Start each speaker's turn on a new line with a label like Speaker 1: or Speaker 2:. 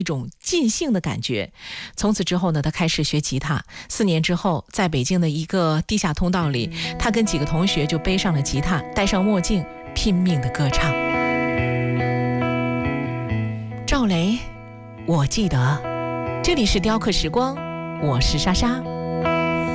Speaker 1: 一种尽兴的感觉。从此之后呢，他开始学吉他。4年之后，在北京的一个地下通道里，他跟几个同学就背上了吉他，戴上墨镜，拼命的歌唱。赵雷，我记得。这里是雕刻时光，我是莎莎。